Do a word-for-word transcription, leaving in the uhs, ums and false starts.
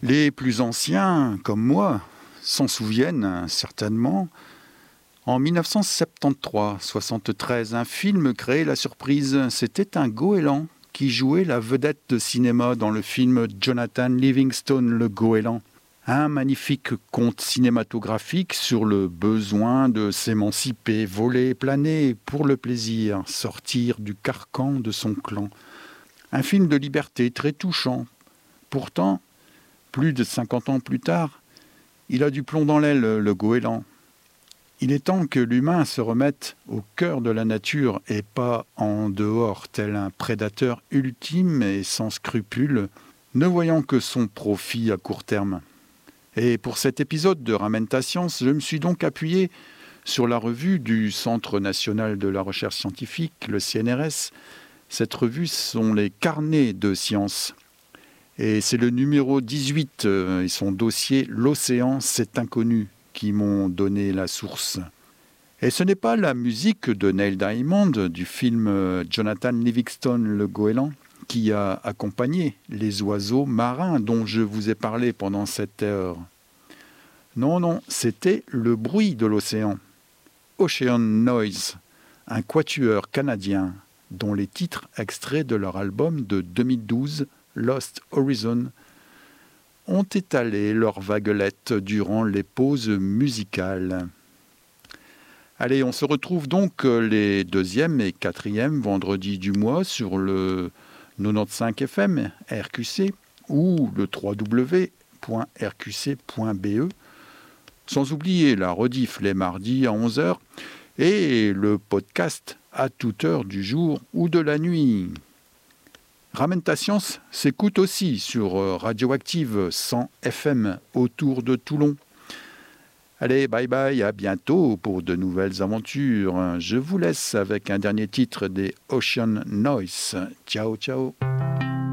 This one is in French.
Les plus anciens, comme moi, s'en souviennent certainement. En dix-neuf cent soixante-treize, soixante-treize, un film créait la surprise. C'était un goéland qui jouait la vedette de cinéma dans le film Jonathan Livingstone, le goéland. Un magnifique conte cinématographique sur le besoin de s'émanciper, voler, planer pour le plaisir, sortir du carcan de son clan. Un film de liberté très touchant. Pourtant, plus de cinquante ans plus tard, il a du plomb dans l'aile, le goéland. Il est temps que l'humain se remette au cœur de la nature et pas en dehors, tel un prédateur ultime et sans scrupules, ne voyant que son profit à court terme. Et pour cet épisode de Ramène ta science, je me suis donc appuyé sur la revue du Centre national de la recherche scientifique, le C N R S. Cette revue sont les carnets de sciences. Et c'est le numéro dix-huit et son dossier « L'océan, c'est inconnu » qui m'ont donné la source. Et ce n'est pas la musique de Neil Diamond du film Jonathan Livingstone, le goéland, qui a accompagné les oiseaux marins dont je vous ai parlé pendant cette heure. Non, non, c'était le bruit de l'océan. Ocean Noise, un quatuor canadien dont les titres extraits de leur album de deux mille douze, Lost Horizon, ont étalé leurs vaguelettes durant les pauses musicales. Allez, on se retrouve donc les deuxième et quatrième vendredis du mois sur le quatre-vingt-quinze F M R Q C ou le w w w point r q c point b e, sans oublier la rediff les mardis à onze heures et le podcast à toute heure du jour ou de la nuit. Ramène ta science s'écoute aussi sur Radioactive cent F M autour de Toulon. Allez, bye bye, à bientôt pour de nouvelles aventures. Je vous laisse avec un dernier titre des Ocean Noise. Ciao, ciao.